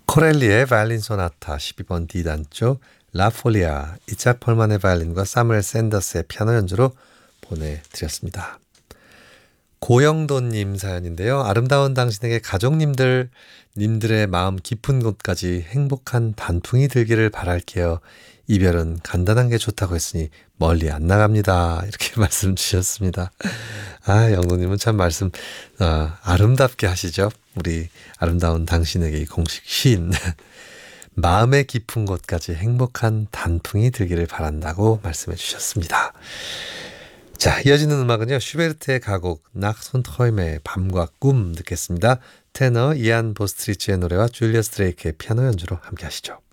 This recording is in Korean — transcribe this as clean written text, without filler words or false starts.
코렐리의 바이올린 소나타 12번 D단조 라폴리아 이작 펄만의 바이올린과 사무엘 샌더스의 피아노 연주로 보내드렸습니다. 고영도님 사연인데요. 아름다운 당신에게 님들의 마음 깊은 곳까지 행복한 단풍이 들기를 바랄게요. 이별은 간단한 게 좋다고 했으니 멀리 안 나갑니다. 이렇게 말씀 주셨습니다. 영도님은 참 말씀 아름답게 하시죠. 우리 아름다운 당신에게 이 공식 시인. 마음의 깊은 곳까지 행복한 단풍이 들기를 바란다고 말씀해 주셨습니다. 자, 이어지는 음악은요. 슈베르트의 가곡 낙손트호임의 밤과 꿈 듣겠습니다. 테너 이안 보스트리치의 노래와 줄리어스 드레이크의 피아노 연주로 함께 하시죠.